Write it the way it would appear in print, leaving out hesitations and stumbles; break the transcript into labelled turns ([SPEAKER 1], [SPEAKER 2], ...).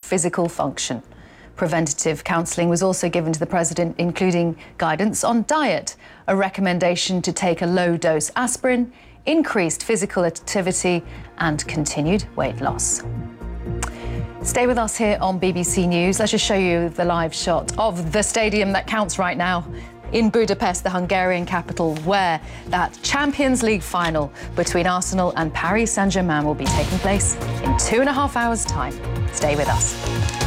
[SPEAKER 1] physical function. Preventative counselling was also given to the president, including guidance on diet, a recommendation to take a low-dose aspirin, increased physical activity and continued weight loss. Stay with us here on BBC News. Let's just show you the live shot of the stadium that counts right now in Budapest, the Hungarian capital, where that Champions League final between Arsenal and Paris Saint-Germain will be taking place in 2.5 hours' time. Stay with us.